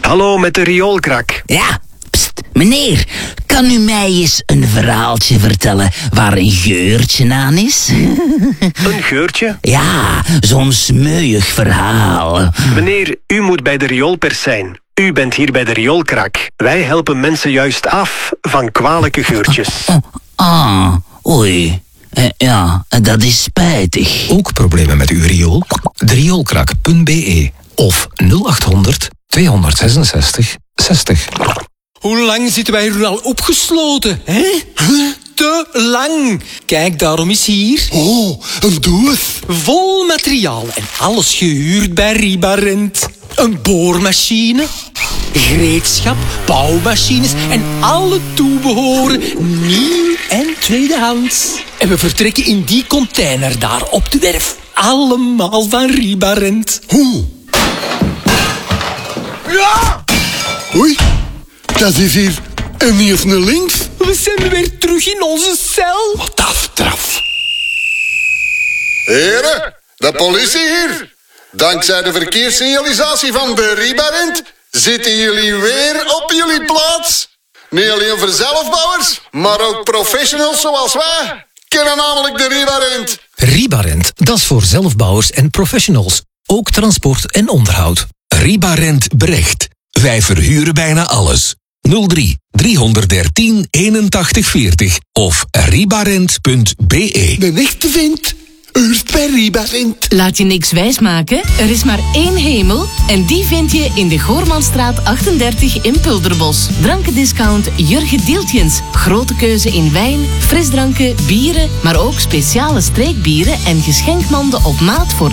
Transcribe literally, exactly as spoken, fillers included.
Hallo, met de rioolkrak. Ja, pst, meneer, kan u mij eens een verhaaltje vertellen waar een geurtje aan is? Een geurtje? Ja, zo'n smeuig verhaal. Meneer, u moet bij de rioolpers zijn. U bent hier bij de rioolkrak. Wij helpen mensen juist af van kwalijke geurtjes. Oh, ah, oei. Eh, ja, dat is spijtig. Ook problemen met uw riool? de rioolkrak punt b e of nul achthonderd tweehonderdzesenzestig zestig. Hoe lang zitten wij hier al opgesloten, hè? Te lang. Kijk, daarom is hier... Oh, een doos. Vol materiaal en alles gehuurd bij Ribarent. Een boormachine, gereedschap, bouwmachines en alle toebehoren, nieuw en tweedehands. En we vertrekken in die container daar op de werf. Allemaal van Ribarent. Hoe? Ja! Oei, dat is hier en niet eens naar links. We zijn weer terug in onze cel. Wat aftraf. Heren, de politie hier. Dankzij de verkeerssignalisatie van de Ribarent zitten jullie weer op jullie plaats. Niet alleen voor zelfbouwers, maar ook professionals zoals wij kennen namelijk de Ribarent. Ribarent, dat is voor zelfbouwers en professionals. Ook transport en onderhoud. Ribarent Brecht. Wij verhuren bijna alles. nul drie driehonderddertien eenentachtig veertig of ribarent punt b e. De echte vent, huurt bij Ribarent. Laat je niks wijsmaken, er is maar één hemel en die vind je in de Goormanstraat achtendertig in Pulderbos. Drankendiscount Jurgen Dieltjens. Grote keuze in wijn, frisdranken, bieren, maar ook speciale streekbieren en geschenkmanden op maat voor